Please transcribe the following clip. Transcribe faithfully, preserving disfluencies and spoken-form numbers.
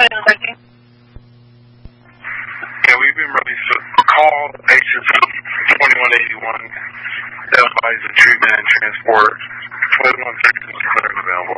Yeah, we've been ready to call agents twenty-one eighty-one. That advise the treatment and transport. twenty-one seconds is currently available.